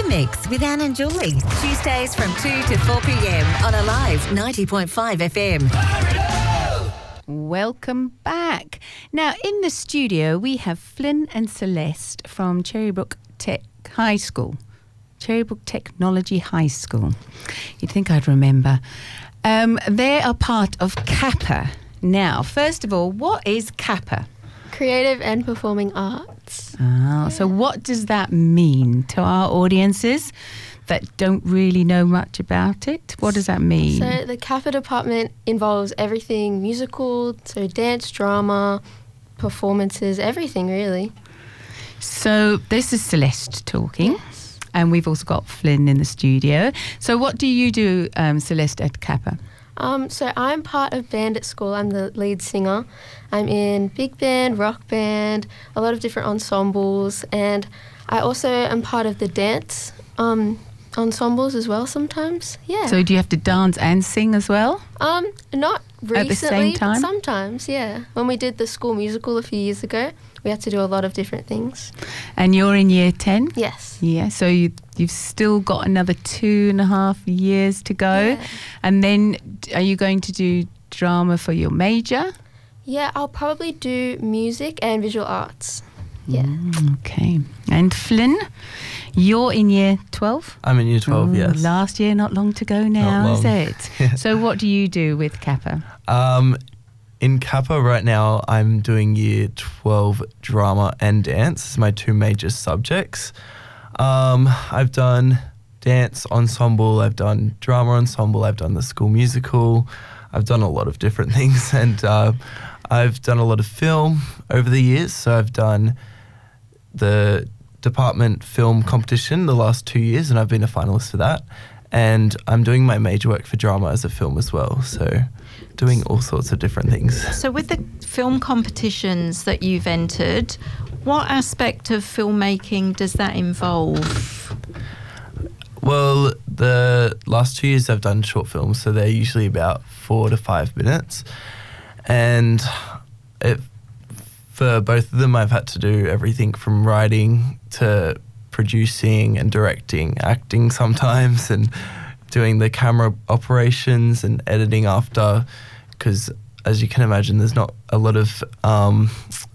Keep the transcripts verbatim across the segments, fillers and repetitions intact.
Mix with Anne and Julie. Tuesdays from two to four p.m. on Alive ninety point five F M. Welcome back. Now, in the studio, we have Flynn and Celeste from Cherrybrook Tech High School. Cherrybrook Technology High School. You'd think I'd remember. Um, they are part of Kappa. Now, first of all, what is Kappa? Creative and Performing Arts. Ah, yeah. So what does that mean to our audiences that don't really know much about it? What does that mean? So the Kappa department involves everything musical, so dance, drama, performances, everything really. So this is Celeste talking. Yes. And we've also got Flynn in the studio. So what do you do, um, Celeste, at Kappa? Um, so I'm part of band at school. I'm the lead singer. I'm in big band, rock band, a lot of different ensembles, and I also am part of the dance um, ensembles as well sometimes. Yeah. So do you have to dance and sing as well? Um, not recently, at the same time? But sometimes, yeah. When we did the school musical a few years ago, we had to do a lot of different things. And you're in year ten? Yes. Yeah, so you, you've still got another two and a half years to go. Yeah. And then are you going to do drama for your major? Yeah, I'll probably do music and visual arts. Yeah. Mm, okay. And Flynn, you're in year twelve? I'm in year twelve, Ooh, yes. Last year, not long to go now, is it? Yeah. So what do you do with Kappa? Um, in Kappa right now, I'm doing year twelve drama and dance as my two major subjects. Um, I've done dance ensemble, I've done drama ensemble, I've done the school musical, I've done a lot of different things, and uh, I've done a lot of film over the years. So I've done the department film competition the last two years and I've been a finalist for that. And I'm doing my major work for drama as a film as well. So doing all sorts of different things. So with the film competitions that you've entered, what aspect of filmmaking does that involve? Well, the last two years I've done short films, so they're usually about four to five minutes. And it, for both of them, I've had to do everything from writing to producing and directing, acting sometimes, and doing the camera operations and editing after, because as you can imagine, there's not a lot of, um,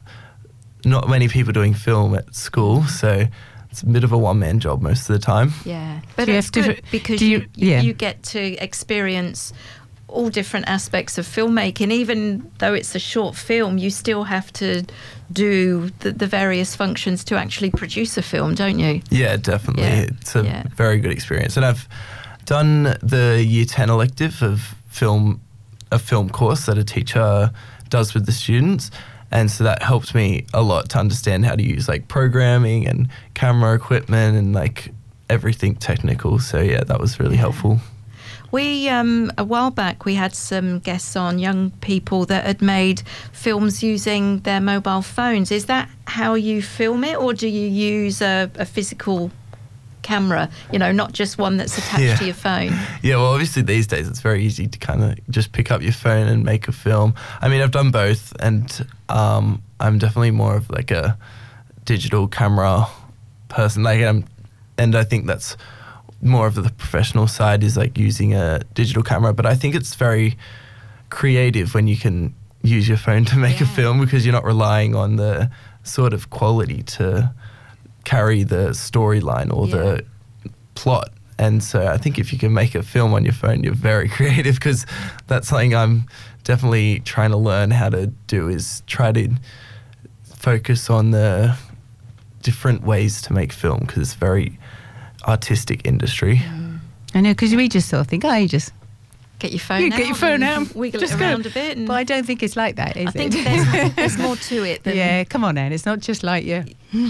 not many people doing film at school, so it's a bit of a one-man job most of the time. Yeah, but you it's have to good do- because do you- you, you, yeah. you get to experience all different aspects of filmmaking. Even though it's a short film, you still have to do the, the various functions to actually produce a film, don't you? Yeah, definitely. Yeah. It's a Yeah. very good experience. And I've done the year ten elective of film, a film course that a teacher does with the students. And so that helped me a lot to understand how to use like programming and camera equipment and like everything technical. So yeah, that was really Yeah. helpful. We, um, a while back, we had some guests on, young people that had made films using their mobile phones. Is that how you film it, or do you use a, a physical camera, you know, not just one that's attached Yeah. to your phone? Yeah, well, obviously these days it's very easy to kind of just pick up your phone and make a film. I mean, I've done both, and um, I'm definitely more of like a digital camera person. Like, um, and I think that's more of the professional side, is like using a digital camera. But I think it's very creative when you can use your phone to make a Yeah. film, because you're not relying on the sort of quality to carry the storyline or Yeah. the plot. And so I think if you can make a film on your phone, you're very creative, because that's something I'm definitely trying to learn how to do, is try to focus on the different ways to make film, because it's a very artistic industry. I know, because we just sort of think, oh, you just Get your phone you out. get your phone and out, Wiggle just it go. around a bit. And But I don't think it's like that, is I think it? there's, there's more to it than... Yeah, come on, Anne. It's not just like you.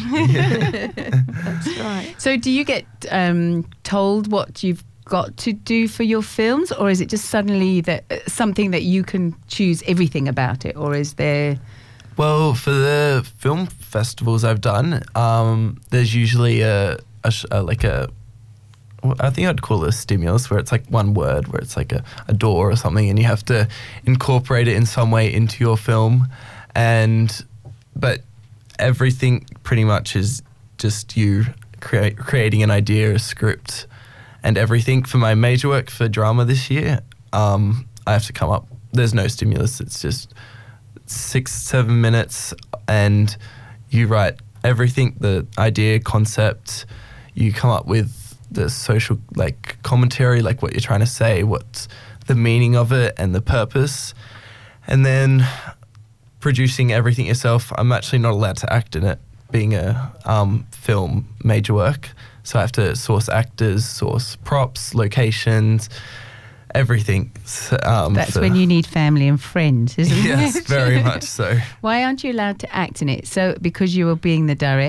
That's right. So do you get um, told what you've got to do for your films, or is it just suddenly that uh, something that you can choose everything about it, or is there... Well, for the film festivals I've done, um, there's usually a, a, sh- a like a, I think I'd call it a stimulus, where it's like one word, where it's like a, a door or something, and you have to incorporate it in some way into your film. And but everything pretty much is just you create, creating an idea, a script, and everything. For my major work for drama this year, um, I have to come up. There's no stimulus. It's just six, seven minutes, and you write everything, the idea, concept. You come up with the social, like, commentary, like what you're trying to say, what's the meaning of it, and the purpose. And then producing everything yourself. I'm actually not allowed to act in it, being a um, film major work. So I have to source actors, source props, locations, everything. So, um, That's for, when you need family and friends, isn't it? Yes, very much so. Why aren't you allowed to act in it? So because you were being the director?